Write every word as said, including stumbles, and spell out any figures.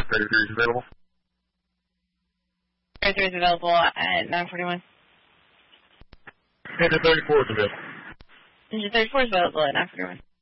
F thirty-three is available. thirty-three is available at nine forty-one. Engine thirty-four is available. Engine thirty-four is available at nine forty-one.